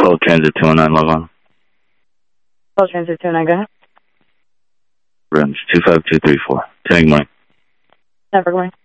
12 Transit 209, log on. 12 Transit 209, go ahead. Rooms 25234. 10 morning. Never going.